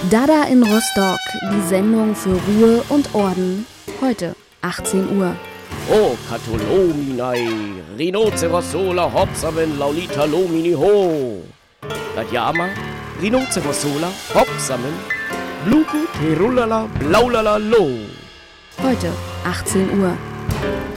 Dada in Rostock, die Sendung für Ruhe und Orden. Heute, 18 Uhr. O Katolominai, Rhinoceros sola hopsamen laulita lomini ho. Ladjama, Rhinoceros sola hopsamen, Bluku terulala blaulala lo. Heute, 18 Uhr.